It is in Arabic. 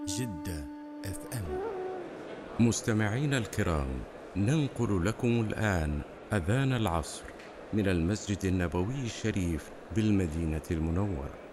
جدة اف ام. مستمعينا الكرام، ننقل لكم الآن أذان العصر من المسجد النبوي الشريف بالمدينة المنورة.